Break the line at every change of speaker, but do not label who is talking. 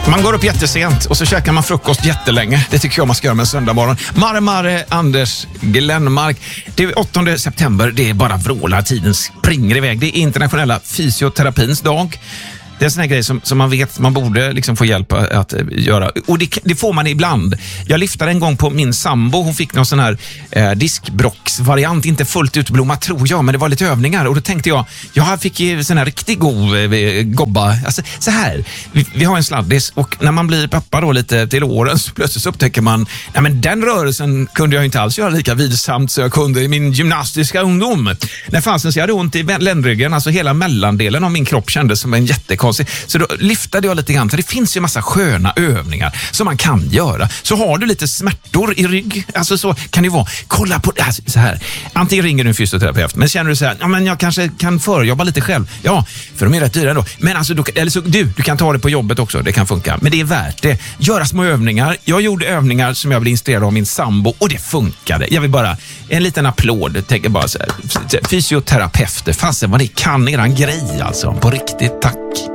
Man går upp jättesent och så käkar man frukost jättelänge. Det tycker jag man ska göra med en söndagmorgon. Marmar Anders Glenmark. Det är 8 september. Det är bara vrålar. Tiden springer iväg. Det är internationella fysioterapins dag. Det är en sån här grej som man vet man borde liksom få hjälp att göra. Och det får man ibland. Jag lyftade en gång på min sambo. Hon fick någon sån här diskbrocksvariant. Inte fullt utblommat tror jag, men det var lite övningar. Och då tänkte jag fick ju sån här riktigt god gobba. Alltså så här, vi har en sladdis. Och när man blir pappa då lite till åren så plötsligt så upptäcker man nej men den rörelsen kunde jag inte alls göra lika vidsamt så jag kunde i min gymnastiska ungdom. När fanns jag hade ont i ländryggen. Alltså hela mellandelen av min kropp kändes som en jättekonstig. Så då lyftade jag lite grann, för det finns ju massa sköna övningar som man kan göra. Så har du lite smärtor i rygg, alltså så kan det vara. Kolla på alltså, så här. Antingen ringer du en fysioterapeut, men känner du så här, ja men jag kanske kan förjobba lite själv. Ja, för de är rätt dyra då. Men alltså du kan ta det på jobbet också, det kan funka. Men det är värt det. Göra små övningar. Jag gjorde övningar som jag blev inspirerad av min sambo och det funkade. Jag vill bara en liten applåd. Tänker bara så här, fysioterapeuter, fasen vad ni kan eran grej alltså. På riktigt, tack.